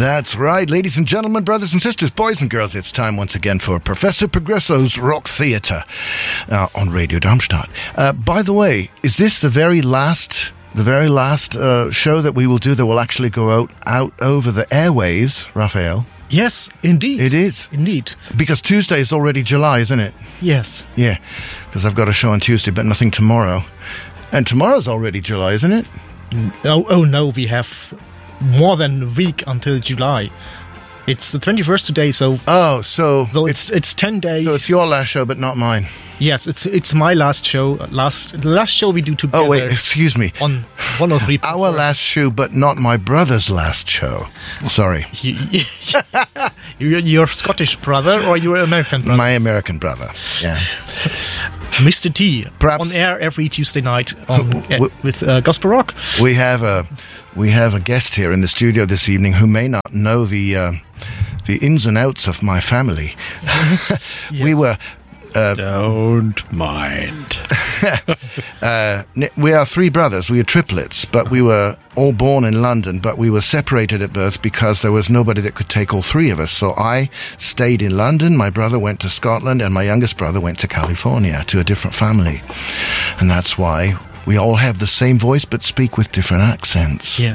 That's right, ladies and gentlemen, brothers and sisters, boys and girls, it's time once again for Professor Progresso's Rock Theatre on Radio Darmstadt. By the way, is this the very last show that we will do that will actually go out over the airwaves, Raphael? Yes, indeed. It is. Indeed. Because Tuesday is already July, isn't it? Yes. Yeah, because I've got a show on Tuesday, but nothing tomorrow. And tomorrow's already July, isn't it? Oh no, we have more than a week until July. It's the 21st today, so... Oh, so... It's 10 days. So it's your last show, but not mine. Yes, it's my last show. The last show we do together. Oh, wait, excuse me. On 103. Our last show, but not my brother's last show. Sorry. Your Scottish brother or your American brother? My American brother, yeah. Mr. T, perhaps on air every Tuesday night with Gospel Rock. We have a guest here in the studio this evening who may not know the ins and outs of my family. Yes. We were... don't mind. We are three brothers. We are triplets, but we were all born in London, but we were separated at birth because there was nobody that could take all three of us. So I stayed in London, my brother went to Scotland, and my youngest brother went to California to a different family. And that's why we all have the same voice but speak with different accents. Yeah,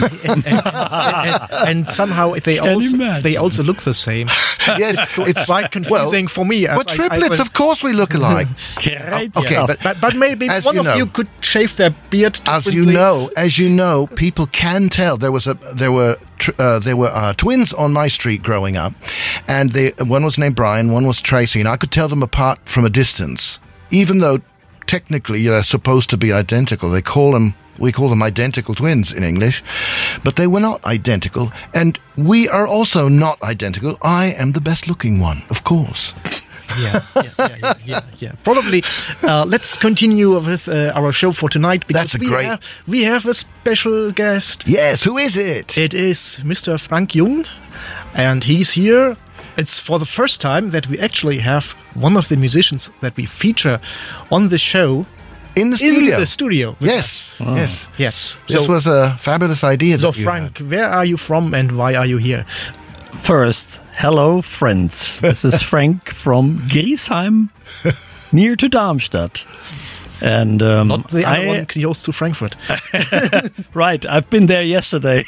and somehow they also look the same. Yes, it's quite confusing for me. But triplets, of course, we look alike. Great. Okay, but maybe one of you could shave their beard differently. As you know, people can tell. There were twins on my street growing up, and one was named Brian, one was Tracy, and I could tell them apart from a distance, even though technically they're supposed to be identical. We call them identical twins in English, but they were not identical, and we are also not identical. I am the best looking one, of course. Yeah. Probably. Let's continue with our show for tonight, because we have a special guest. Yes, who is it? It is Mr. Frank Jung, and he's here. It's for the first time that we actually have one of the musicians that we feature on the show in the studio. Yes. Yes. This was a fabulous idea. So, Frank, where are you from and why are you here? First, hello, friends. This is Frank from Griesheim, near to Darmstadt. And not the other one close to Frankfurt. Right, I've been there yesterday.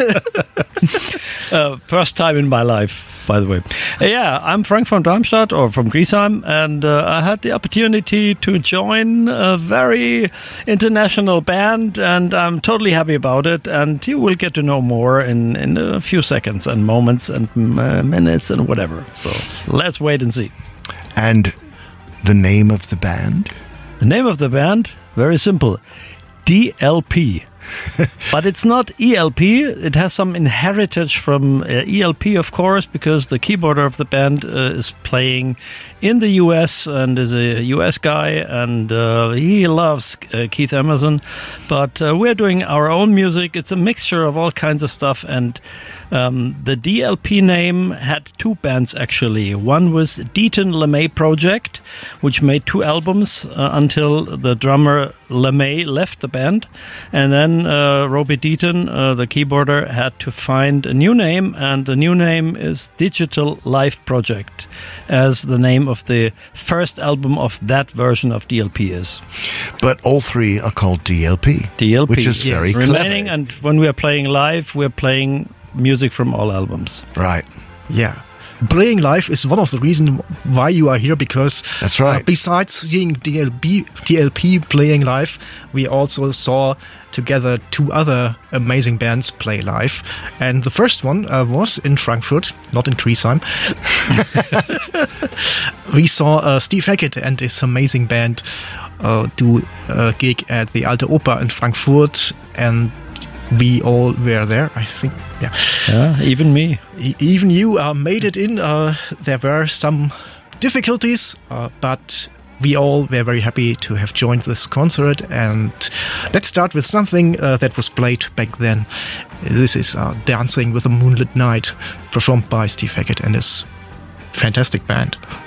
First time in my life, by the way. I'm Frank from Darmstadt, or from Griesheim, and I had the opportunity to join a very international band, and I'm totally happy about it, and you will get to know more in a few seconds and moments and minutes and whatever. So let's wait and see. And the name of the band? The name of the band, very simple, DLP. But it's not ELP. It has some heritage from ELP, of course, because the keyboarder of the band is playing in the US and is a US guy, and he loves Keith Emerson. But we're doing our own music. It's a mixture of all kinds of stuff, and the DLP name had two bands, actually. One was Deaton LeMay Project, which made 2 albums until the drummer LeMay left the band. And then Roby Deaton, the keyboarder, had to find a new name, and the new name is Digital Life Project, as the name of the first album of that version of DLP is. But all three are called DLP. DLP, which is very remaining, clever. and when we are playing live, we're playing music from all albums. Right. Yeah. Playing live is one of the reasons why you are here, because that's right. Besides seeing DLP playing live, we also saw together 2 other amazing bands play live. And the first one was in Frankfurt, not in Griesheim. We saw Steve Hackett and his amazing band do a gig at the Alte Oper in Frankfurt, and we all were there, I think. Yeah, even me. Even you made it in. There were some difficulties, but we all were very happy to have joined this concert. And let's start with something that was played back then. This is Dancing with the Moonlit Night, performed by Steve Hackett and his fantastic band.